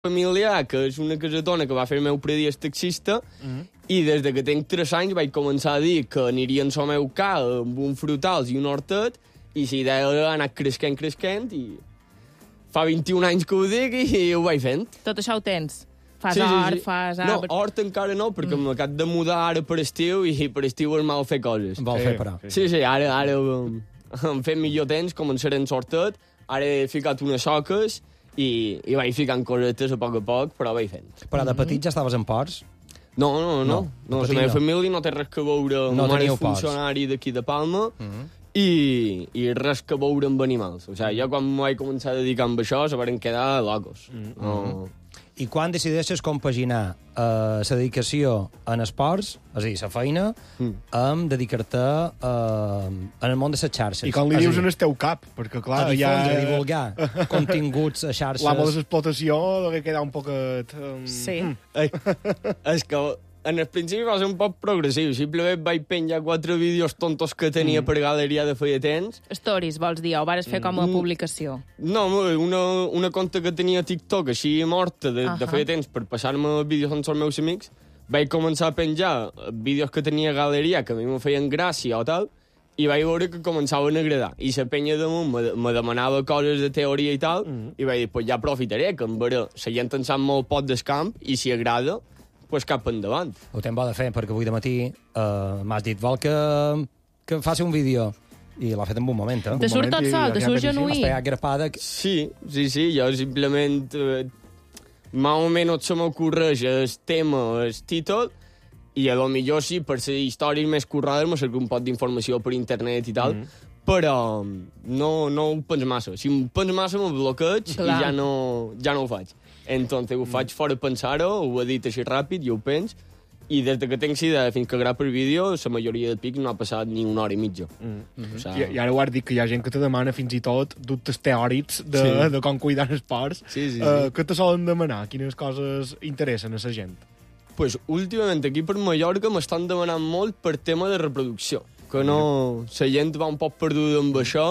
familiar, que és una casetona que va fer el meu predí taxista, i des de que tinc 3 anys vaig començar a dir que aniria en el meu cal amb un frutals i un hortet, i la idea ha anat creixent, i fa 21 anys que ho dic i ho vaig fent. Tot això ho tens? Fas hort, fas arbre... No, hort encara no, perquè m'acabo de mudar ara per estiu i per estiu és mal fer coses. Vol fer, però. Sí, ara hem fet millor temps, començaré en sortet, ara he ficat unes soques i vaig ficant cosetes a poc, però vaig fent. Però de petit ja estaves en ports? No, la meva família no té res que veure... No ma mare és ports. funcionari d'aquí de Palma i res que veure amb animals. O sigui, jo quan m'ho vaig començar a dedicar amb això se van quedar locos. I quan decideixes compaginar la dedicació en esports, és a dir, la feina, amb dedicar-te en el món de les xarxes? I com li dius en el teu cap? Perquè, clar, a difondre, a divulgar continguts a xarxes... L'amo de l'explotació deve quedar un poquet... Sí. És que en el principi va ser un poc progressiu. Simplement vaig penjar 4 vídeos tontos que tenia per galeria de feia temps. Stories, vols dir, o vares fer com a publicació? No, una conta que tenia a TikTok així morta de feia temps per passar-me vídeos amb els meus amics. Vaig començar a penjar vídeos que tenia a galeria que a mi me feien gràcia o tal, i vaig veure que començaven a agradar. I la penya damunt me demanava coses de teoria i tal, i vaig dir, pues ja aprofitaré, que en veure, la gent en sap molt poc del camp, i si agrada, pues cap endavant. Ho tenc bo de fer, perquè avui de matí m'has dit, vol que faci un vídeo. I l'ha fet en un moment, Te surt tot sol, te surt genuí. Has pegat grapada... Sí, jo simplement... Más o menys se m'ocorreix el tema, el títol, i a lo millor sí, per ser històries més currades me serveix un poc d'informació per internet i tal, però no ho penso massa. Si em penso massa me bloqueig i ja no ho faig. Entonces ho faig fora pensar-ho, ho he dit així ràpid, jo ho penso, i des que tinc idea fins que gravo el vídeo, la majoria de pics no ha passat ni 1 hora i mitja. O sigui... I ara ho has dit, que hi ha gent que te demana fins i tot dubtes teòrics de com cuidar esports. Sí. Què te solen demanar? Quines coses interessen a la gent? Pues últimament aquí per Mallorca m'estan demanant molt per tema de reproducció, que no... La gent va un poc perduda amb això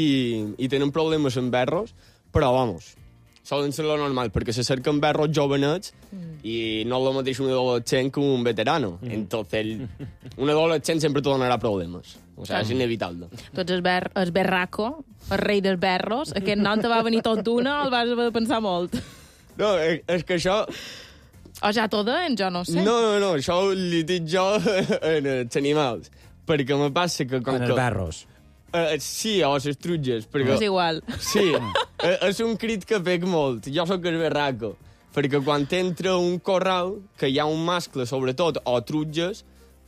i tenen problemes amb berros, però vamos, solen ser lo normal, perquè se cerquen berros jovenets i no és el mateix un adolescent que un veterano. Entonces, un adolescent sempre te donarà problemes. O sigui, és inevitable. Tu ets el berraco, el rei dels berros. Aquest nom te va venir tot d'una, el vas haver de pensar molt. No, és que això... O ja t'ho deien, jo no sé. No, això li dic jo en els animals. Perquè me passa que... En els berros. Sí, o les trutges. Perquè... És igual. Sí, és un crit que pec molt. Jo sóc el berraco. Perquè quan entra un corral, que hi ha un mascle, sobretot, o trutges,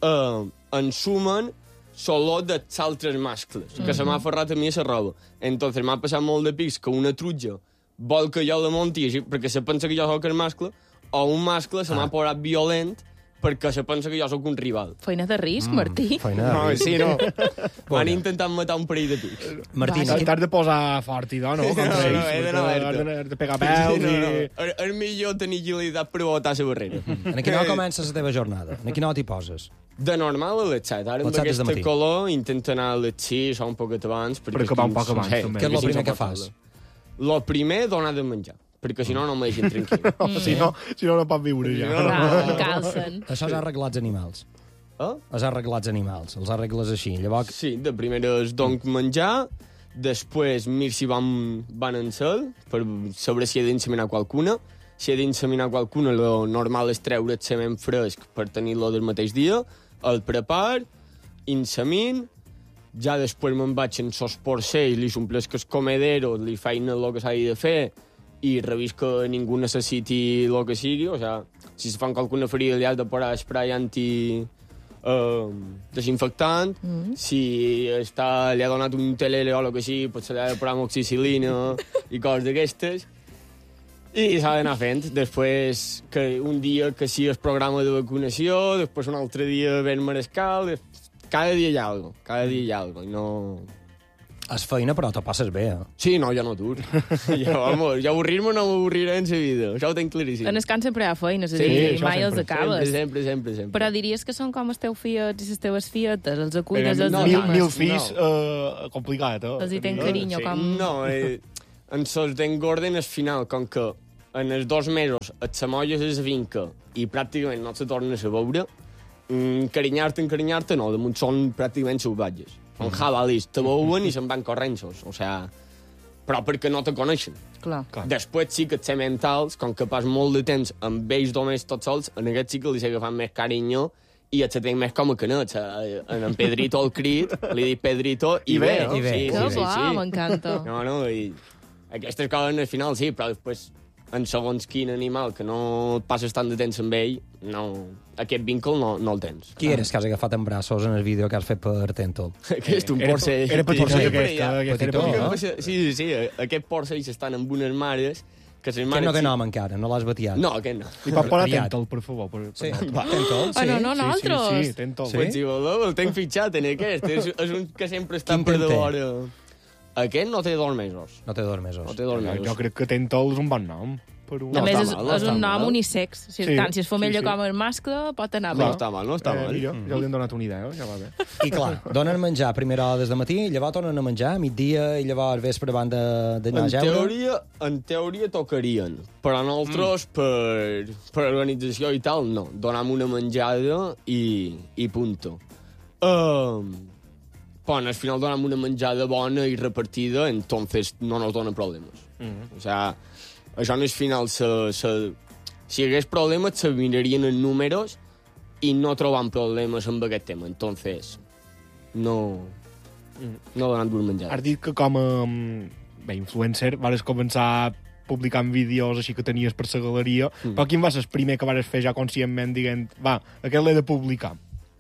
ensumen l'olor dels altres mascles, que se m'ha aferrat a mi a la roba. Entonces m'ha passat molt de pics que una trutja vol que jo la monti així, perquè se pensa que jo sóc el mascle, o un mascle se m'ha posat violent perquè se pensa que jo sóc un rival. Feina de risc, Martí. Feina de risc. Sí, no. M'han intentat matar un parell de pics. Martí, T'has de posar fort, no? No, he d'anar Has de pegar pèls i... És millor tenir agilitat per botar la barrera. En quina hora comença la teva jornada? En quina hora t'hi poses? De normal a les 7. Ara amb aquesta color intento anar a les 6 o un poquet abans. Perquè va un poc abans, també. Què és el primer que fas? El primer, donar de menjar. Perquè si no me deixen tranquil. Si no pot viure ja. Calcen. Això és arreglar els animals. És arreglar els animals. Els arregles així. Llavors... Sí, de primera es donc menjar, després mir si van en cel, per saber si he d'inseminar qualcuna. Si he d'inseminar qualcuna, lo normal és treure el semen fresc per tenir-lo del mateix dia, el prepar, insemin, ja després me'n vaig en sos porcells, li somplesc el comedero, li faig el que s'ha de fer, i revís que ningú necessiti el que sigui, o sigui, si se fan qualcuna ferida li has de posar spray desinfectant, si li ha donat un telele o el que sigui, potser li ha de posar amoxicil·lina i coses d'aquestes, i s'ha d'anar fent. Després, que un dia que sí el programa de vacunació, després un altre dia ben marescal, cada dia hi ha alguna cosa, i no... És feina, però te passes bé, Sí, no, jo no dur. Jo avorrir-me no m'avorriré en la vida. Això ho tenc claríssim. En el camp sempre hi ha feina, és a dir, mai els acabes. Sempre. Però diries que són com els teus fiets i les teves fietes, els cuines, els Mil fills, complicat, Els hi tenen carinyo, com... No, en sos d'engorden al final, com que en els 2 mesos et s'amolles a la finca i pràcticament no se tornes a veure, encarinyar-te, no, damunt són pràcticament salvatges. Són jabalis, te veuen i se'n van corrents, o sea, però perquè no te coneixen. Clar. Després sí que et sé mentals, com que pas molt de temps amb ells només tots sols, en aquest sí que li sé agafant més carinyo i et tenc més com a canet. En Pedrito el crit, li dic Pedrito i bé. I bé. Que bo, m'encanta. No, i aquestes coses al final sí, però després en segons quin animal que no et passes tant de temps amb ell, no, aquest vincle no el tens. Qui eres que has agafat en braços en el vídeo que has fet per Tentol? Aquest, un Era- porcell. era porcell Sempre aquest, hi ha- aquest era petitó, petitó. Sí, aquest porcell estan amb unes mares que les Que mares... no té nom encara, no l'has batiat. No, aquest no. Li pot posar Aviat. Tentol, per favor. Sí, Va. Tentol, sí. Ah, no, nosaltres. Sí, Tentol. Sí? Pues si voleu, el tenc fitxat en aquest. És un que sempre està Quin per temps té? devora. Aquest no té 2 mesos. No té 2 mesos. No té 2 mesos. Jo crec que Tentol és un bon nom. Per un... A més, està mal, no és està un nom mal. unisex. Si, Sí, tant si és femella sí, sí. com el mascle, pot anar No bé. està mal, no està mal. Millor, ja li hem donat una idea, ja va bé. I clar, donen menjar a primera hora des de matí, llavors tornen a menjar a migdia i llavors vespre van d'anar a jeure. En teoria tocarien, però nosaltres, per organització i tal, no. Donem una menjada i punto. Però al final donem una menjada bona i repartida, entonces no nos dona problemes. O sea, això no és final. Si hi hagués problemes, se mirarien en números i no trobam problemes amb aquest tema. Entonces, no donem dur menjar. Has dit que com a influencer vas començar publicant vídeos així que tenies per la galeria, però quin va ser el primer que vas fer ja conscientment dient, va, aquest l'he de publicar?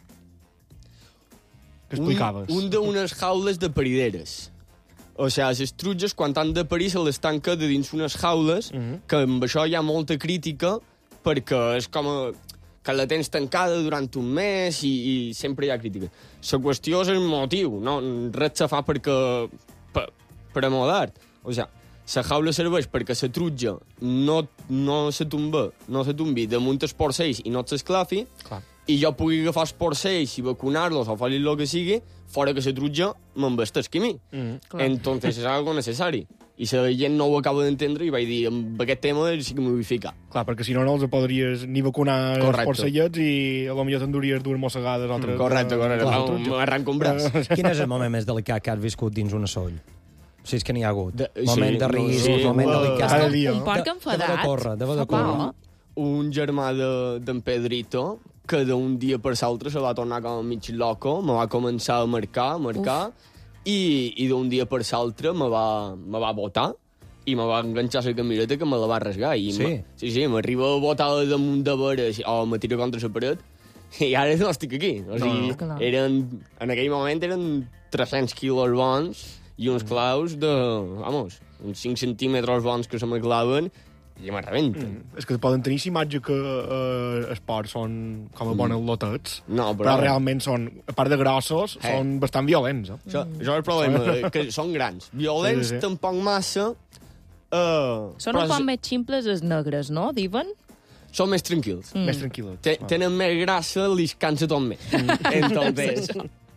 Què explicaves? Un d'unes jaules de parideres. O sigui, les truges, quan han de parir, se les tanca de dins unes jaules, que amb això hi ha molta crítica, perquè és com que la tens tancada durant un mes i sempre hi ha crítica. La qüestió és el motiu, no? Res se fa perquè... per amor d'art. O sigui, la jaula serveix perquè la trutja no se tombi damunt els porcells i no s'esclafi, Clar. i jo pugui agafar els porcells i vacunar-los o fer-li el que sigui, fora que la trutja m'embestesqui a mi. Clar. Entonces és algo necessari. I la gent no ho acaba d'entendre i vaig dir, amb aquest tema sí que m'ho vull ficar. Clar, perquè si no els podries ni vacunar els Correcte. porcellets i potser t'enduries dues mossegades altres. Correcte. Clar, M'arranco un braç. Quin és el moment més delicat que has viscut dins una soll? Si és que n'hi ha hagut. Sí, Moment de risc, sí, moment delicat. cada dia. Un porc Deu enfadat. de córrer, deu de Fa por. córrer. Un germà d'en Pedrito, que d'un dia per l'altre se va tornar com a mig loco, me va començar a marcar, i d'un dia per l'altre me va botar i me va enganxar la camireta que me la va rasgar. I Sí? m'arriba a botar damunt de veres o me tira contra la paret i ara no estic aquí. O sigui, Clar. en aquell moment eren 300 quilos bons i uns claus de, vamos, uns 5 centímetres bons que se me claven i me rebenten. És que poden tenir imatge que els porcs són com a bons lotets, No, però realment són, a part de grossos, són bastant violents. Això és el problema, que són grans. Violents, Sí. tampoc massa. Són un poc més ximples els negres, no? Diuen? Són més tranquils. Més tranquil·lets. Tenen més grassa, li cansa tot més. Entonces,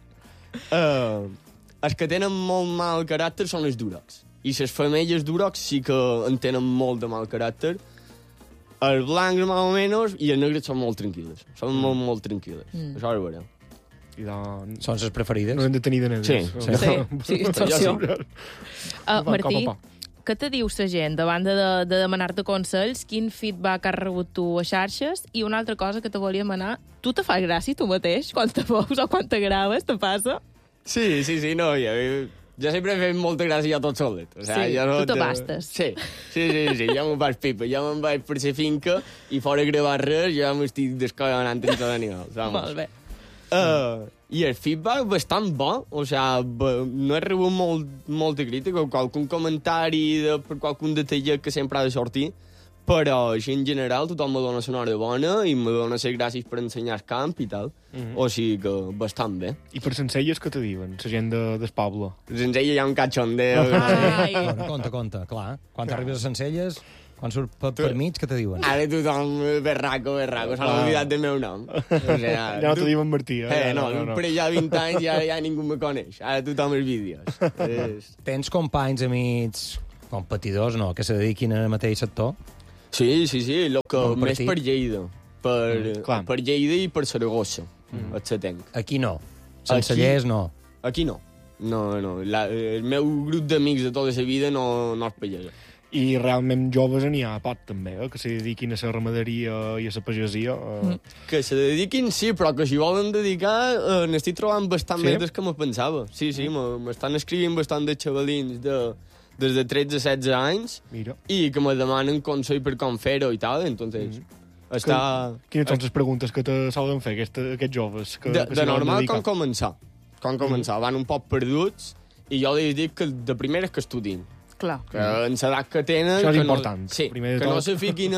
els que tenen molt mal caràcter són els durocs. I les femelles durocs sí que en tenen molt de mal caràcter. Els blancs, més o menys, i els negres són molt tranquil·les. Són molt, molt tranquil·les. Això és vera. I doncs... Són les preferides? No hem de tenir de negres. Sí. Sí, torsió. Martí, Copa. què te diu la gent davant de demanar-te consells? Quin feedback has rebut tu a xarxes? I una altra cosa que te volia demanar, tu te fas gràcia tu mateix quan te veus o quan te graves, te passa? Sí, no, jo sempre he fet molta gràcia tot solet. O sigui, Sí, jo no tu te bastes. Sí, jo me'n vaig pipa, jo me'n vaig per la finca i fora gravar res, jo m'estic descollonant entre tots els animals. Molt bé. I el feedback bastant bo, o sigui, no he rebut molta crítica, qualcun comentari per qualcun detallet que sempre ha de sortir, però així en general tothom me dona la hora bona i me dona les gràcies per ensenyar el camp i tal. O sigui que bastant bé. I per Sencelles què te diuen, la gent del poble? Sense ella hi ha un cachondeo. Ai, Conta, clar. Quan arribes a Sencelles, quan surt per mig, què te diuen? Ara tothom, berraco, s'ha oblidat del meu nom. O sigui, Ja no te diuen Martí, no, per allà 20 anys ja ningú me coneix. Ara tothom els vídeos. Tens companys, amics, competidors, no?, que se dediquin al mateix sector? Sí, el que Bon més partit. per Lleida. clar. Per Lleida i per Saragossa, el setenc. Aquí no. Sense Aquí- Llers, no. Aquí no. No. El meu grup d'amics de tota la vida no és pagesa. I realment joves n'hi ha pot, també, que se dediquin a la ramaderia i a la pagesia. Que se dediquin, sí, però que si volen dedicar n'estic trobant bastant Sí? més del que me pensava. Sí, m'estan escrivint bastant de xavalins des de 13-16 anys Mira. i que me demanen consell per com fer-ho i tal, entonces està... Quines són les preguntes que te solen fer aquests joves? Que De s'hi volen normal, dedicar? com començar. Van un poc perduts i jo li dic que de primeres que estudin. Clar. Que en l'edat que tenen... Això és que important. No, sí, Primer de que no tot. se fiquin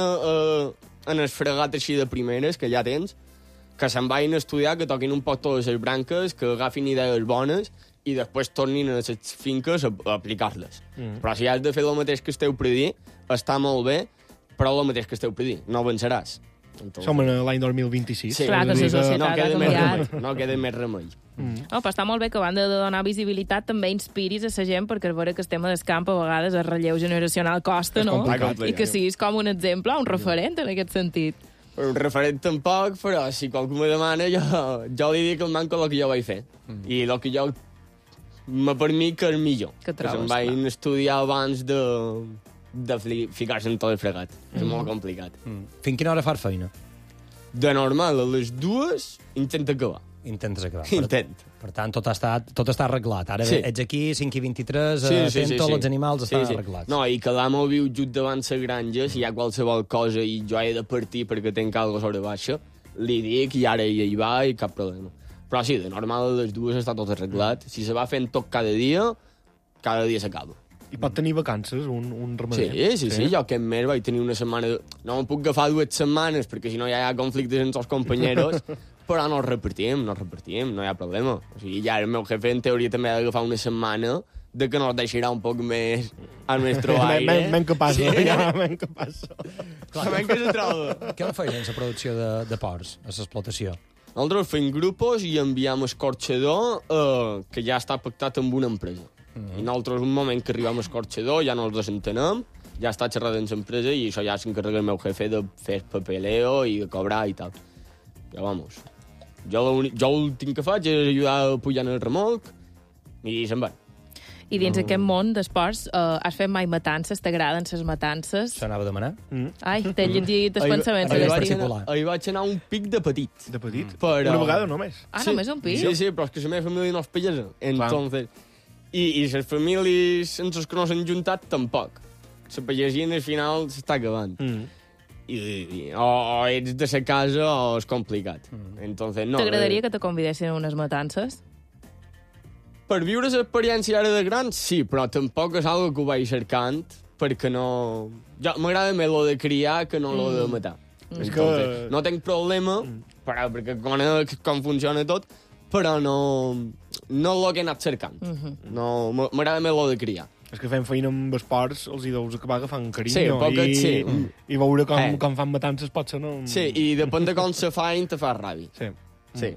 en el fregat així de primeres, que ja tens, que se'n vagin a estudiar, que toquin un poc totes les branques, que agafin idees bones i després tornin a les finques a aplicar-les. Però si has de fer el mateix que esteu predint, està molt bé, però el mateix que esteu predint. No avançaràs. Entonces, Som en l'any 2026. sí, Clar que vull dir la societat no ha queda més canviat. remei. No queda més remei. Oh, però està molt bé que a banda de donar visibilitat també inspiris a la gent, perquè a veure que el tema del camp a vegades el relleu generacional costa, És no? complicat. I que siguis com un exemple, un referent en aquest sentit. Un referent tampoc, però si qualcú me demana, jo li dic al manco el que jo vaig fer. I el que jo per mi que és millor. Que trobes, se'n vaig estudiar abans de ficar-se en tot el fregat. És molt complicat. Fins quina hora fas feina? De normal, a les 2 intenta acabar. Intentes acabar. Intent. Per tant, tot està arreglat. Ara Sí. ets aquí, 5:23, atento als animals, estan arreglats. No, i que l'amo viu just davant la granja, si hi ha qualsevol cosa i jo he de partir perquè tinc alguna sobre baixa, li dic i ara ella hi va i cap problema. Però sí, de normal a les 2 està tot arreglat. Si se va fent tot cada dia s'acaba. I pot tenir vacances, un ramader. Sí, jo aquest mes vaig tenir una setmana... No me'n puc agafar 2 setmanes perquè si no ja hi ha conflictes entre els companyeros, però no repartim, no hi ha problema. O sigui, ja el meu jefe en teoria també ha d'agafar una setmana de que nos deixarà un poc més al nostre aire. Men que passa, Sí. ja, men que passa. Sabem que se troba. Què en feien en la producció de porcs, a l'explotació? Nosaltres fem grupos i enviem escorxador que ja està pactat amb una empresa. I nosaltres, un moment que arribem a escorxador, ja no els desentenem, ja està xerrat amb l'empresa i això ja s'encarrega el meu jefe de fer papeleo i de cobrar i tal. Ja, vamos. Jo l'últim que faig és ajudar a pujar en el remolc i se'n van. I dins aquest món d'esports has fet mai matances? T'agraden les matances? S'anava a demanar? Ai, t'he llegit els pensaments. ahir de vaig l'estiu. particular. Ahir vaig anar un pic de petit. De petit? Però- Una vegada només. Ah, només un pic? Sí, però és que la meva família no és pagesa. Entonces, i les famílies entre les que no s'han juntat tampoc. La pagesia al final s'està acabant. O ets de la casa o és complicat. Entonces, no. T'agradaria que te convidessin a unes matances? Per viure l'experiència ara de gran, sí, però tampoc és algo que ho vaig cercant, perquè no... M'agrada més lo de criar que no lo de matar. És Entonces, no tinc problema, però, perquè conec com funciona tot, però no lo que he anat cercant. No, m'agrada més lo de criar. És que fem feina amb esports, els hi deus acabar agafant carinyo. Sí, poquet, sí. I veure com fan matances potser no... Sí, i depèn de com se fain, te fa ràbia. Sí. Sí,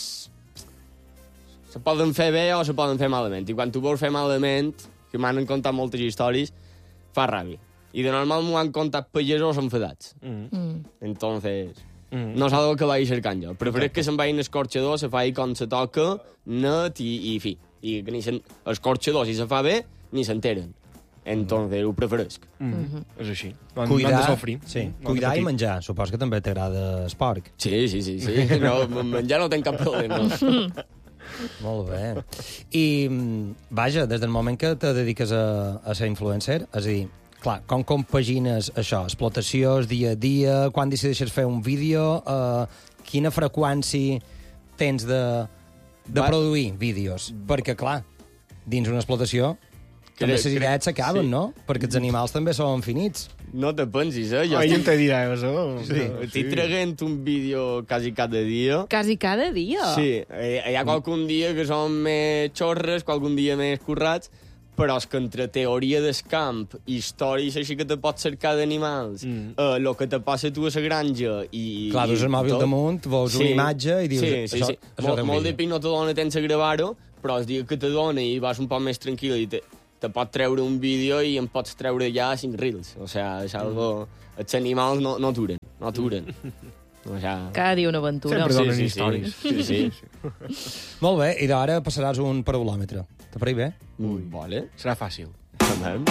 se poden fer bé o se poden fer malament. I quan tu vols fer malament, que m'han contat moltes històries, fa ràbia. I de normal m'ho han contat pagesos enfadats. Entonces, no és algo que vaig cercant jo. Prefereix que se'n vagin escorxador, se faci com se toca, net i fi. I que ni escorxador, si se fa bé, ni s'enteren. Entonces, ho preferesc. És així. No han de sofrir. Sí, No han de cuidar i patir. menjar. Supos que també t'agrada el porc. Sí. No, menjar no tinc cap problema. Molt bé. I, vaja, des del moment que te dediques a ser influencer, és a dir, clar, com compagines això? Explotació, dia a dia, quan decideixes fer un vídeo, quina freqüència tens de produir vídeos? Perquè, clar, dins una explotació també les idees s'acaben, sí. no? Perquè els animals també són finits. No te pensis, Jo Ai, en te diré, això. estic traguent un vídeo quasi cada dia. Quasi cada dia? Sí, hi ha qualcun dia que són més xorres, qualcun dia més currats, però és que entre teoria del camp, històries així que te pots cercar d'animals, el que te passa tu a la granja i... Clar, dus el mòbil damunt, veus una imatge i dius... Sí. Molt de pic no te dona temps a gravar-ho, però el dia que te dona i vas un poc més tranquil i te pot treure un vídeo i en pots treure ja 5 reels. O sea, és algo... Els animals no aturen. O sea... Cada dia una aventura. Sempre donen sí. històries. Sí. Molt bé, i d'ara passaràs un paraulòmetre. Te pareix bé? Vale. Serà fàcil. Tamam.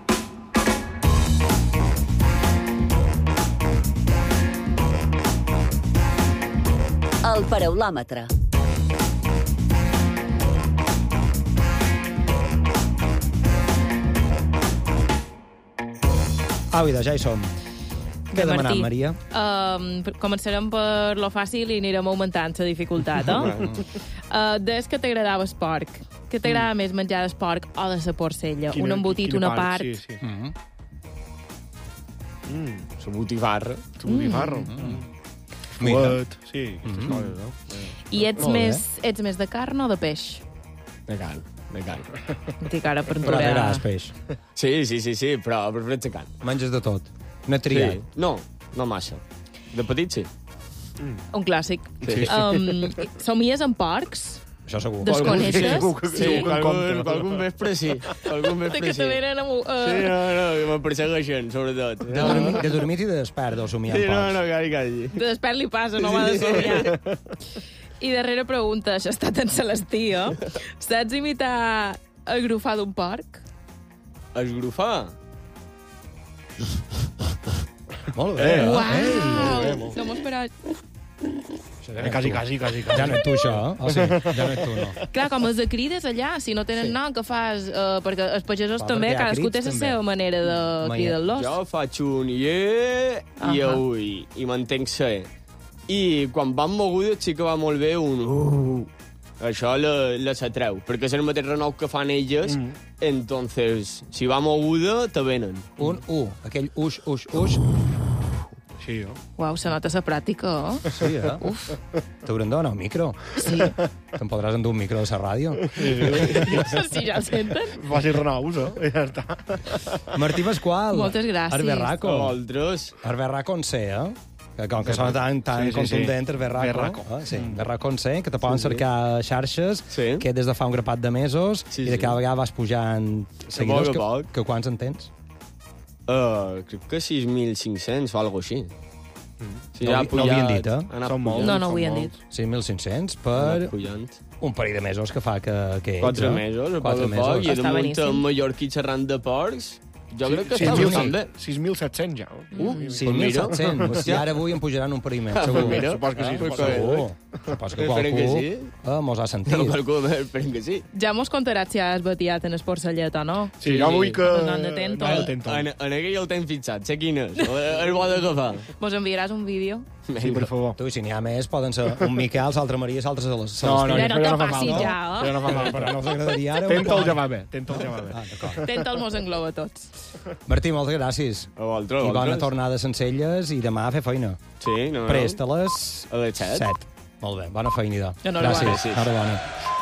El paraulòmetre. Au, idò, ja hi som. Què ha demanat, Martí, Maria? Començarem per lo fàcil i anirem augmentant la dificultat, des que t'agradava el porc. Què t'agrada més menjar del porc o de la porcella? Un embotit, una part? Sí, sí. La botifarra. Tu botifarro. Mira. Fuet. Sí, aquestes coses, no? I ets Molt bé. ets més de carn o de peix? De carn. Dic ara per Però entorar... t'agrada el peix. Sí, però prefereix la carn. Menges de tot. No he triat. Sí. No massa. De petit, sí. Un clàssic. Sí. Somies amb porcs? Això segur. Desconeixes? Sí, compte. algun vespre sí. Algun De vespre que sí. te venen amb... Sí, no, que me persegueixen, sobretot. De dormit i de despert, o somiar Sí, amb porcs. calli. De despert li passa, no m'ha de somiar. I darrera pregunta, això ha estat en Celestí, Saps imitar el grufar d'un porc? Esgrufar? Molt bé. Uau! No m'ho esperava. Quasi. Ja no ets tu, això, O sigui, ja no ets tu, no. Clar, com els de crides allà, si no tenen nom, què fas? Perquè els pagesos Va, també, perquè hi ha cadascú té crits, la també. seva manera de cridar-los. Jo faig un i Ahà. ui, i mantenc ser. I quan van mogudes sí que va molt bé un Això la s'atreu, perquè és el mateix renou que fan elles, entonces, si va moguda, te venen. Un aquell uix. Sí, jo. Uau, se nota la pràctica, Sí, Uf. T'haurem de donar un micro. Sí. Te'n podràs endur un micro de la ràdio. Sí, ja el senten. Faci renous, I ja està. Martí Pasqual. Moltes gràcies. Arbeраco. Vosaltres. Arbeраco en C, Que com que sona tan Sí, sí, contundent, sí. Arbeраco. Sí, Arbeраco en C, que te poden cercar xarxes, Sí. que des de fa un grapat de mesos, Sí, i de sí. cada vegada vas pujant seguidors. poc a poc. Que quants en tens? Crec que 6.500 o alguna cosa així. Sí, No havien dit, Ha anat Són molts. pujant. No, no ho havien dit. 6.500 Ha anat per pujant. un parell de mesos que fa que ets. 4 mesos, a poc 4 a poc, mesos. i Està damunt beníssim. en mallorquí xerrant de porcs. Jo crec que Sí, està sí, bastant bé. 6.700 ja. 6.700. I ara avui en pujaran un parell més, segur. Mira. Supos que sí, pues supos que Segur. Supos que Esperem que qualcú sí. mos ha sentit. No, qualcú, esperem que sí. Ja mos contaràs si has batiat en el porcellet o no. Sí, jo vull que... No, no atento. No, atento. En aquell el tens fixat, sé quin és. El bo d'agafar. Mos enviaràs un vídeo? Sí, per favor. Tu, i si n'hi ha més, poden ser un Miquel, l'altre Maria, l'altre Celestí. No, Ja no ja te fa passis mal, ja, Ja no fa mal, Però no us agradaria ara? Tenta'l ja va bé, tenta'l ja va bé. D'acord. Tental mos engloba tots. Martí, moltes gràcies. A vosaltres, I bona vosaltres. tornada a Sencelles i demà a fer feina. Sí, no. Prest a les... A les 7. 7. Molt bé, bona feina, idò. Enhorabona. Gràcies, Sí. enhorabona.